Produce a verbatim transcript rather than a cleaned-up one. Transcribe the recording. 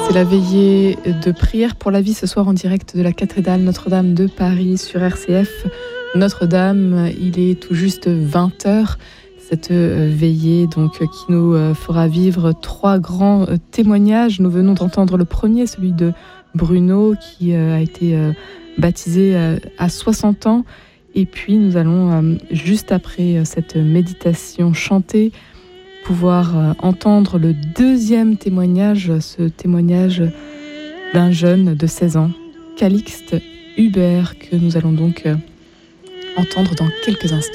C'est la veillée de prière pour la vie ce soir en direct de la cathédrale Notre-Dame de Paris sur R C F. Notre-Dame, il est tout juste vingt heures. Cette veillée donc, qui nous fera vivre trois grands témoignages. Nous venons d'entendre le premier, celui de Bruno, qui a été baptisé à soixante ans. Et puis nous allons, juste après cette méditation chantée, pouvoir entendre le deuxième témoignage, ce témoignage d'un jeune de seize ans, Calixte Hubert, que nous allons donc entendre dans quelques instants.